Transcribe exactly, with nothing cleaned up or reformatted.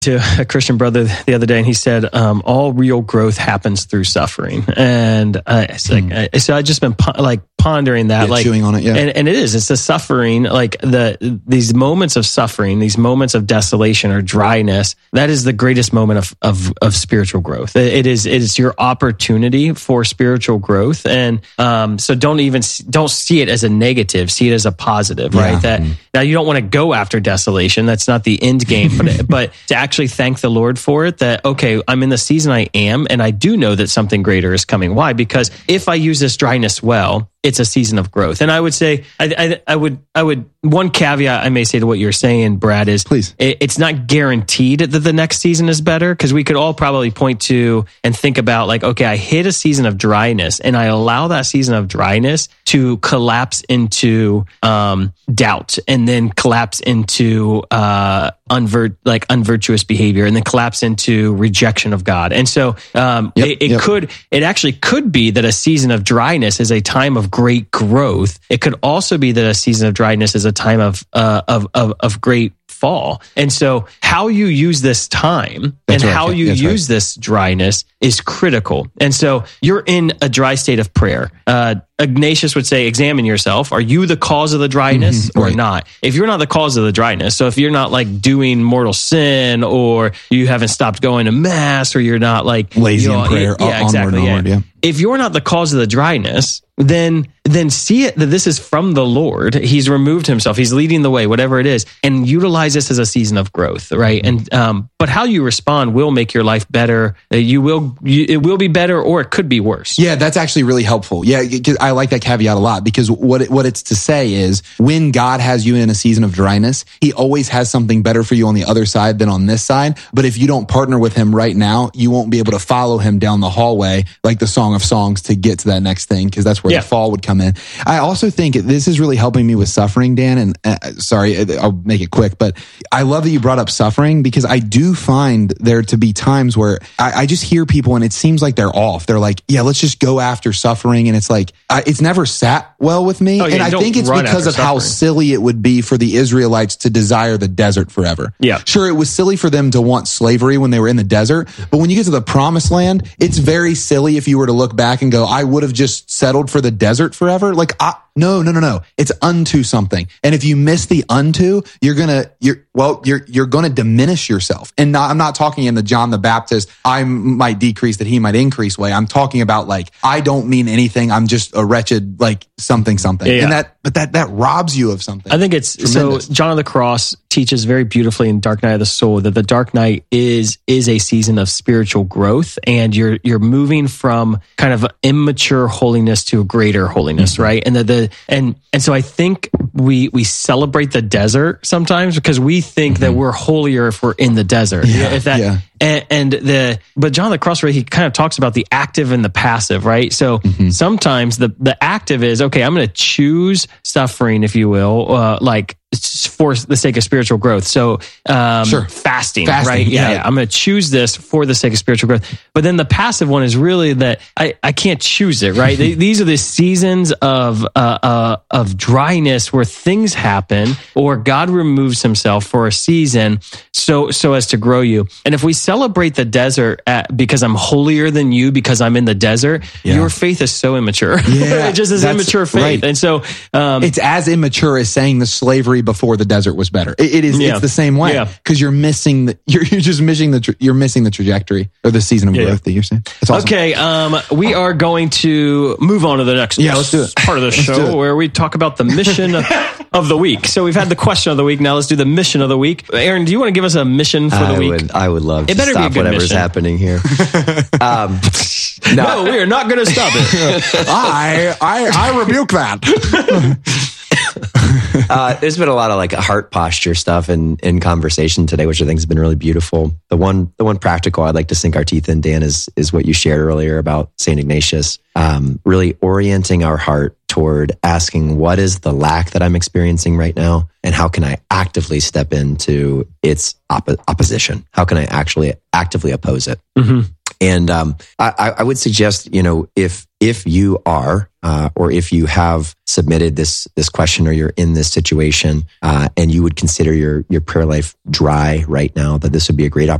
to a Christian brother the other day, and he said, um, all real growth happens through suffering. And uh, it's like, mm. I, so I just been po- like pondering that, yeah, like chewing on it. Yeah. And, and it is, it's the suffering, like the, these moments of suffering, these moments of desolation or dryness, that is the greatest moment of, of, of spiritual growth. It, it is, it is your opportunity for spiritual growth. And, um, so don't even, don't see it as a negative, see it as a positive, yeah. right? That mm. now you don't want to go after desolation. That's not the end game, but, but to actually thank the Lord for it, that, okay, I'm in the season I am, and I do know that something greater is coming. Why? Because if I use this dryness well, it's a season of growth. And I would say, I, I, I would, I would, one caveat I may say to what you're saying, Brad, is please, it, it's not guaranteed that the next season is better, because we could all probably point to and think about like, okay, I hit a season of dryness and I allow that season of dryness to collapse into um, doubt, and then collapse into uh, unvir- like unvirtuous behavior, and then collapse into rejection of God. And so um, yep, it, it yep. could, it actually could be that a season of dryness is a time of great growth. It could also be that a season of dryness is a time of uh, of, of of great fall. And so how you use this time That's and right. how you That's use right. this dryness is critical. And so you're in a dry state of prayer. Uh, Ignatius would say, examine yourself. Are you the cause of the dryness mm-hmm, or right. not? If you're not the cause of the dryness, so if you're not like doing mortal sin, or you haven't stopped going to mass, or you're not like lazy you know, in prayer, yeah, onward exactly, and onward, yeah. yeah. If you're not the cause of the dryness, then then see it that this is from the Lord. He's removed himself. He's leading the way, whatever it is, and utilize this as a season of growth, right? And um, but how you respond will make your life better. You will, you, it will be better, or it could be worse. Yeah, that's actually really helpful. Yeah, I like that caveat a lot, because what it, what it's to say is, when God has you in a season of dryness, he always has something better for you on the other side than on this side. But if you don't partner with him right now, you won't be able to follow him down the hallway like the Song of Songs to get to that next thing, because that's where yeah. the fall would come in. I also think this is really helping me with suffering, Dan, and uh, sorry, I'll make it quick, but I love that you brought up suffering, because I do find there to be times where I, I just hear people and it seems like they're off. They're like, yeah, let's just go after suffering. And it's like, I, it's never sat well with me. Oh, yeah, and I think it's because of suffering. how silly it would be for the Israelites to desire the desert forever. Yeah. Sure, it was silly for them to want slavery when they were in the desert, but when you get to the promised land, it's very silly if you were to look back and go, I would have just settled for the desert forever. Like, I, no, no, no, no. It's unto something. And if you miss the unto, you're going to, you're, well, you're, you're going to diminish yourself. And not, I'm not talking in the John the Baptist, I might decrease that he might increase way. I'm talking about like, I don't mean anything. I'm just a wretched, like something, something. Yeah, yeah. And that, but that, that robs you of something. I think it's, Tremendous. So John of the Cross teaches very beautifully in Dark Night of the Soul that the dark night is, is a season of spiritual growth, and you're, you're moving from kind of immature holiness to a greater holiness, mm-hmm. right? And the, the, and, and so I think we, we celebrate the desert sometimes because we think mm-hmm. that we're holier if we're in the desert. Yeah, if that, yeah. And, and the, but John of the Cross, right, he kind of talks about the active and the passive, right? So mm-hmm. sometimes the, the active is, okay, I'm going to choose suffering, if you will, uh, like for the sake of spiritual growth. So, um, sure. fasting, fasting, right? Yeah, yeah. yeah. I'm going to choose this for the sake of spiritual growth. But then the passive one is really that I, I can't choose it, right? These are the seasons of, uh, uh, of dryness where things happen, or God removes himself for a season so, so as to grow you. And if we celebrate the desert at, because I'm holier than you, because I'm in the desert, yeah. your faith is so immature. Yeah, it just is immature faith. Right. And so, um, it's as immature as saying the slavery before the desert was better. It, it is, yeah. it's the same way. Yeah. Cause you're missing the, you're, you're just missing the, tra- you're missing the trajectory or the season of yeah, growth yeah. that you're saying. That's awesome. Okay. Um, we are going to move on to the next yeah, let's do it. part of the let's show where we talk about the mission of the week. So we've had the question of the week. Now let's do the mission of the week. Aaron, do you want to give us a mission for the I week? Would, I would love it to better stop be a good whatever's mission. happening here. um, no. no, we are not going to stop it. I, I, I rebuke that. uh, there's been a lot of like heart posture stuff in, in conversation today, which I think has been really beautiful. The one, the one practical I'd like to sink our teeth in, Dan, is, is what you shared earlier about Saint Ignatius, um, really orienting our heart toward asking, what is the lack that I'm experiencing right now? And how can I actively step into its oppo- opposition? How can I actually actively oppose it? Mm-hmm. And um, I, I would suggest, you know, if if you are uh, or if you have submitted this this question or you're in this situation uh, and you would consider your your prayer life dry right now, that this would be a great opportunity